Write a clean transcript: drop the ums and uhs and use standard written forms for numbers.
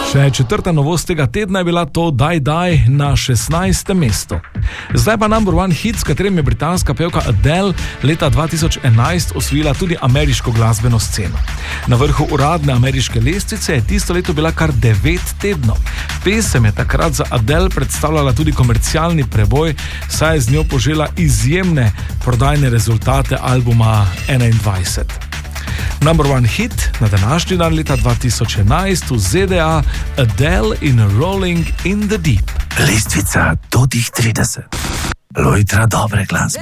Še četrta novost tega tedna je bila to Die Die na 16. mestu. Zdaj pa number one hit, s katerim je britanska pevka Adele leta 2011 osvojila tudi ameriško glasbeno sceno. Na vrhu uradne ameriške lestvice je tisto leto bila kar 9 tednov. Pesem je takrat za Adele predstavljala tudi komercialni preboj, saj je z njo požela izjemne prodajne rezultate albuma 21. Number one hit na današnji dan leta 2011 v ZDA, Adele in Rolling in the Deep. Lestvica do tih 30. Lojtra dobre glasbe.